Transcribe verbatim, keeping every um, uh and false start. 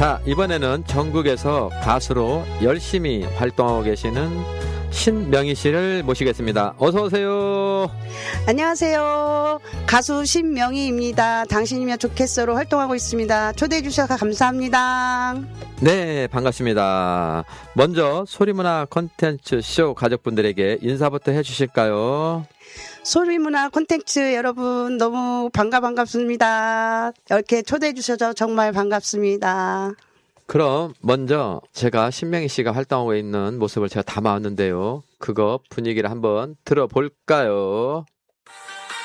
자, 이번에는 전국에서 가수로 열심히 활동하고 계시는 신명희 씨를 모시겠습니다. 어서 오세요. 안녕하세요. 가수 신명희입니다. 당신이면 좋겠어로 활동하고 있습니다. 초대해 주셔서 감사합니다. 네, 반갑습니다. 먼저 소리문화 콘텐츠 쇼 가족분들에게 인사부터 해주실까요? 소리문화 콘텐츠 여러분 너무 반가 반갑습니다. 이렇게 초대해 주셔서 정말 반갑습니다. 그럼 먼저 제가 신명희 씨가 활동하고 있는 모습을 제가 담아왔는데요. 그거 분위기를 한번 들어볼까요?